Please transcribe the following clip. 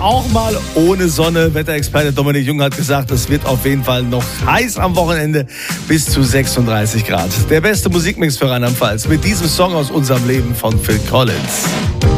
auch mal ohne Sonne. Wetterexperte Dominik Jung hat gesagt, es wird auf jeden Fall noch heiß am Wochenende bis zu 36 Grad. Der beste Musikmix für Rheinland-Pfalz mit diesem Song aus unserem Leben von Phil Collins.